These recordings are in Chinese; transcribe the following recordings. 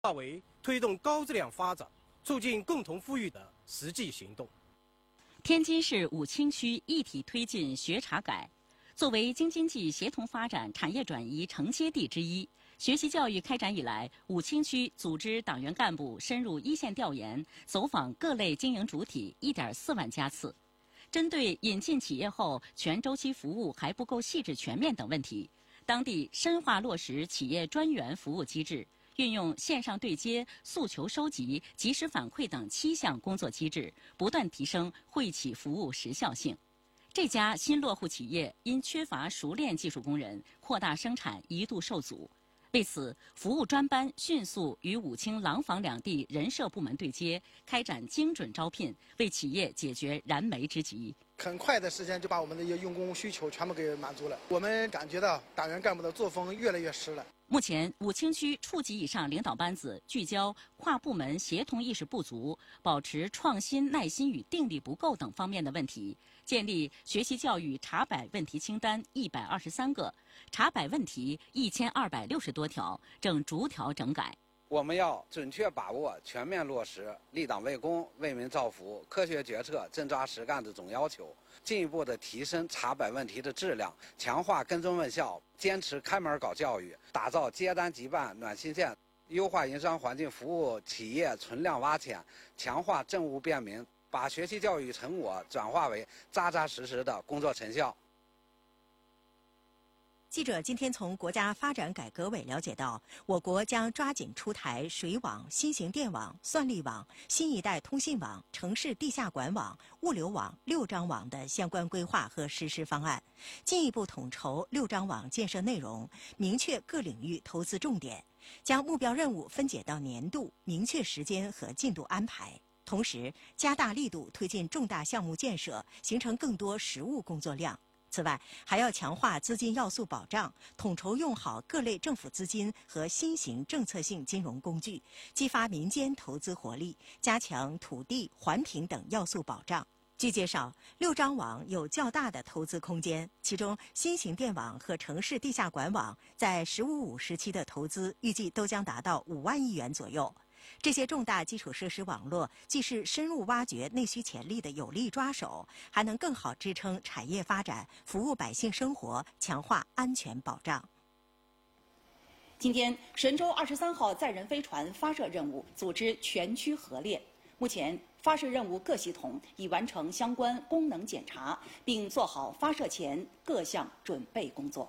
化为推动高质量发展、促进共同富裕的实际行动。 天津市武清区一体推进学茶改，作为京津冀协同发展产业转移承接地之一，学习教育开展以来，武清区组织党员干部深入一线调研，走访各类经营主体1.4万家次。针对引进企业后全周期服务还不够细致全面等问题，当地深化落实企业专员服务机制，运用线上对接、诉求收集、及时反馈等7项工作机制，不断提升惠企服务时效性。这家新落户企业因缺乏熟练技术工人，扩大生产一度受阻。为此，服务专班迅速与武清、廊坊两地人社部门对接，开展精准招聘，为企业解决燃眉之急。 很快的时间就把我们的用工需求全部给满足了。我们感觉到党员干部的作风越来越实了。 目前，武清区处级以上领导班子聚焦跨部门协同意识不足、保持创新耐心与定力不够等方面的问题，建立学习教育查摆问题清单123个，查摆问题1260多条，正逐条整改。 我们要准确把握、全面落实立党为公、为民造福、科学决策、真抓实干的总要求，进一步的提升查摆问题的质量，强化跟踪问效，坚持开门搞教育，打造接单即办暖心县，优化营商环境，服务企业存量挖潜，强化政务便民，把学习教育成果转化为扎扎实实的工作成效。 记者今天从国家发展改革委了解到，我国将抓紧出台水网、新型电网、算力网、新一代通信网、城市地下管网、物流网6张网的相关规划和实施方案，进一步统筹6张网建设内容，明确各领域投资重点，将目标任务分解到年度，明确时间和进度安排。同时，加大力度推进重大项目建设，形成更多实务工作量。此外，还要强化资金要素保障，统筹用好各类政府资金和新型政策性金融工具，激发民间投资活力，加强土地、环评等要素保障。据介绍，6张网有较大的投资空间，其中新型电网和城市地下管网在“十五五”时期的投资预计都将达到5万亿元左右。这些重大基础设施网络既是深入挖掘内需潜力的有力抓手，还能更好支撑产业发展，服务百姓生活，强化安全保障。 今天，神舟23号载人飞船发射任务组织全区核练，目前发射任务各系统已完成相关功能检查，并做好发射前各项准备工作。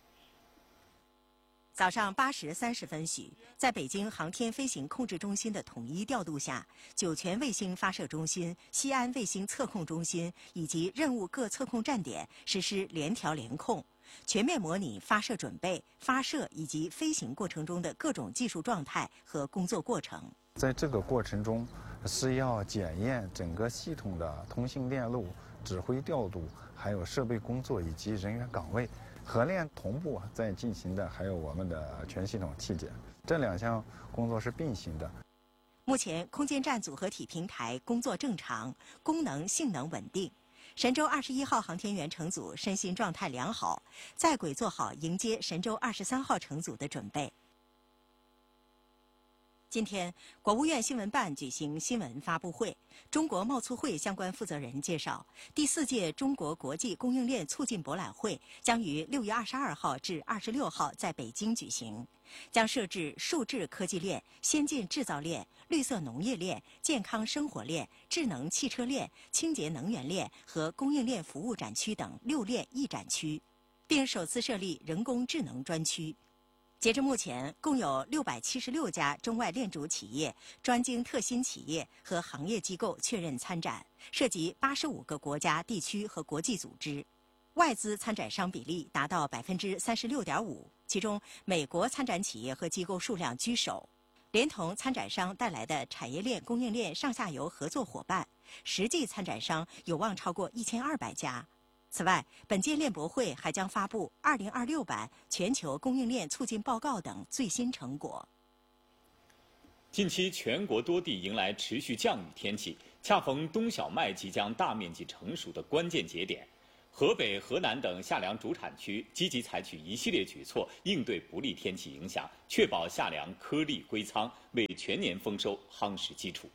早上8时30分许，在北京航天飞行控制中心的统一调度下，酒泉卫星发射中心、西安卫星测控中心以及任务各测控站点实施联调联控，全面模拟发射准备、发射以及飞行过程中的各种技术状态和工作过程。 在这个过程中，是要检验整个系统的通信链路、指挥调度，还有设备工作以及人员岗位。核练同步在进行的还有我们的全系统气检，这2项工作是并行的。 目前，空间站组合体平台工作正常，功能性能稳定。神舟21号航天员乘组身心状态良好，在轨做好迎接神舟23号乘组的准备。今天，国务院新闻办举行新闻发布会，中国贸促会相关负责人介绍，第4届中国国际供应链促进博览会将于6月22号至26号在北京举行，将设置数字科技链、先进制造链、绿色农业链、健康生活链、智能汽车链、清洁能源链和供应链服务展区等6链1展区，并首次设立人工智能专区。截至目前，共有676家中外链主企业、专精特新企业和行业机构确认参展，涉及85个国家、地区和国际组织，外资参展商比例达到36.5%，其中美国参展企业和机构数量居首。连同参展商带来的产业链、供应链上下游合作伙伴，实际参展商有望超过1200家。此外，本届链博会还将发布2026版全球供应链促进报告等最新成果。 近期全国多地迎来持续降雨天气，恰逢冬小麦即将大面积成熟的关键节点。 河北、河南等夏粮主产区积极采取一系列举措，应对不利天气影响，确保夏粮颗粒归仓，为全年丰收夯实基础。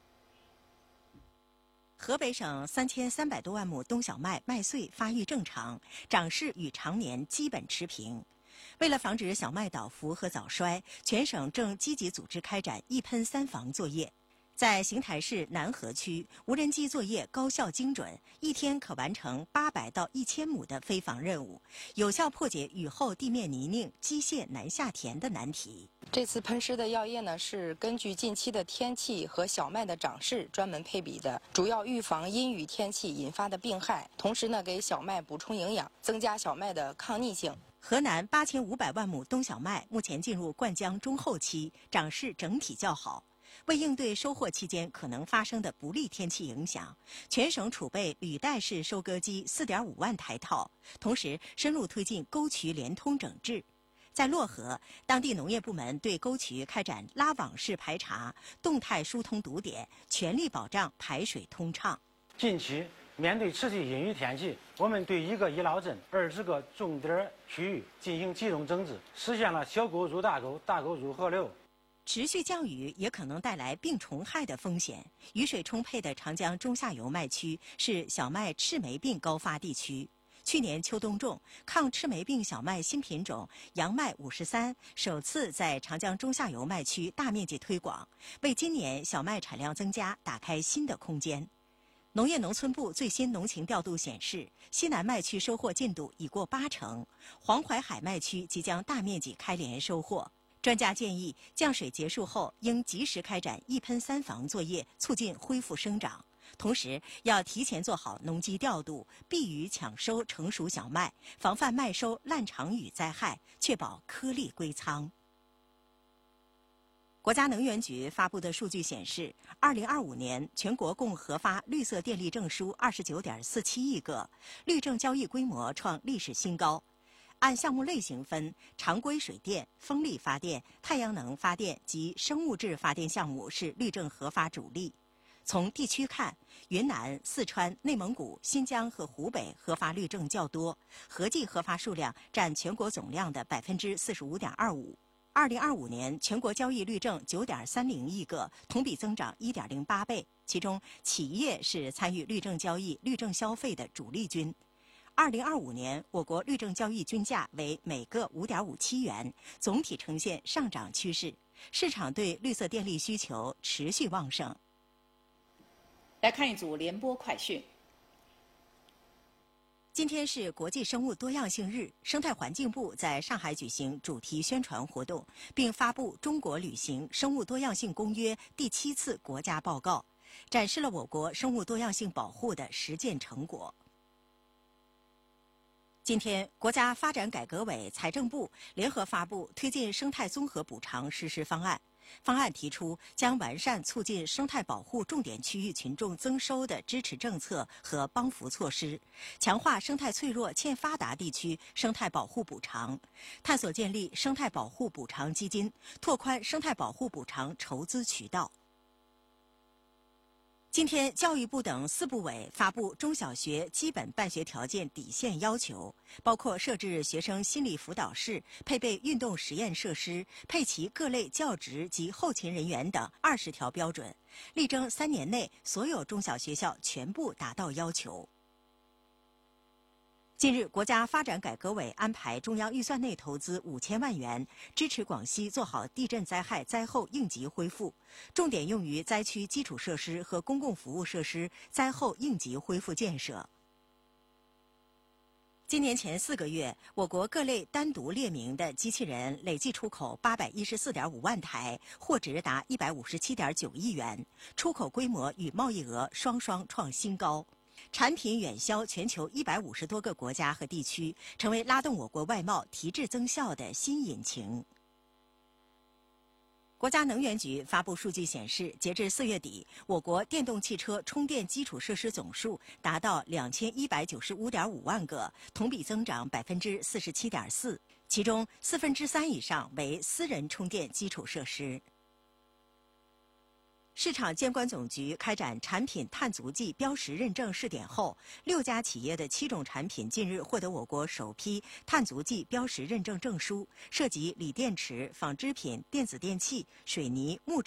河北省3300多万亩冬小麦麦穗发育正常，长势与常年基本持平。为了防止小麦倒伏和早衰，全省正积极组织开展一喷三防作业。在邢台市南河区，无人机作业高效精准，一天可完成800到1000亩的飞防任务，有效破解雨后地面泥泞、机械难下田的难题。 这次喷施的药液呢，是根据近期的天气和小麦的长势专门配比的，主要预防阴雨天气引发的病害，同时呢，给小麦补充营养，增加小麦的抗逆性。 河南8500万亩冬小麦目前进入灌浆中后期，长势整体较好。为应对收获期间可能发生的不利天气影响，全省储备履带式收割机4.5万台套，同时深入推进沟渠联通整治。在漯河，当地农业部门对沟渠开展拉网式排查，动态疏通堵点，全力保障排水通畅。 近期面对持续阴雨天气，我们对1个医疗镇、20个重点区域进行集中整治，实现了小沟入大沟、大沟入河流。 持续降雨也可能带来病虫害的风险。雨水充沛的长江中下游麦区是小麦赤霉病高发地区。去年秋冬种抗赤霉病小麦新品种杨麦53首次在长江中下游麦区大面积推广，为今年小麦产量增加打开新的空间。农业农村部最新农情调度显示，西南麦区收获进度已过80%，黄淮海麦区即将大面积开镰收获。专家建议，降水结束后应及时开展一喷三防作业，促进恢复生长。同时，要提前做好农机调度，避雨抢收成熟小麦，防范麦收烂场雨灾害，确保颗粒归仓。国家能源局发布的数据显示，2025年全国共核发绿色电力证书29.47亿个，绿证交易规模创历史新高。按项目类型分，常规水电、风力发电、太阳能发电及生物质发电项目是绿证核发主力。从地区看，云南、四川、内蒙古、新疆和湖北核发绿证较多，合计核发数量占全国总量的45.25%。2025年全国交易绿证9.30亿个，同比增长1.08倍，其中企业是参与绿证交易、绿证消费的主力军。2025年，我国绿证交易均价为每个5.57元，总体呈现上涨趋势，市场对绿色电力需求持续旺盛。 来看一组联播快讯。 今天是国际生物多样性日，生态环境部在上海举行主题宣传活动，并发布《中国履行生物多样性公约》第7次国家报告，展示了我国生物多样性保护的实践成果。今天，国家发展改革委、财政部联合发布推进生态综合补偿实施方案。方案提出，将完善促进生态保护重点区域群众增收的支持政策和帮扶措施，强化生态脆弱欠发达地区生态保护补偿，探索建立生态保护补偿基金，拓宽生态保护补偿筹资渠道。今天，教育部等4部委发布中小学基本办学条件底线要求，包括设置学生心理辅导室、配备运动实验设施、配齐各类教职及后勤人员等20条标准，力争3年内所有中小学校全部达到要求。近日，国家发展改革委安排中央预算内投资5000万元，支持广西做好地震灾害灾后应急恢复，重点用于灾区基础设施和公共服务设施灾后应急恢复建设。今年前4个月，我国各类单独列明的机器人累计出口814.5万台，货值达157.9亿元，出口规模与贸易额双双创新高。产品远销全球150多个国家和地区，成为拉动我国外贸提质增效的新引擎。国家能源局发布数据显示，截至4月底，我国电动汽车充电基础设施总数达到2195.5万个，同比增长47.4%，其中3/4以上为私人充电基础设施。 市场监管总局开展产品碳足迹标识认证试点后，6家企业的7种产品近日获得我国首批碳足迹标识认证证书，涉及锂电池、纺织品、电子电器、水泥、木质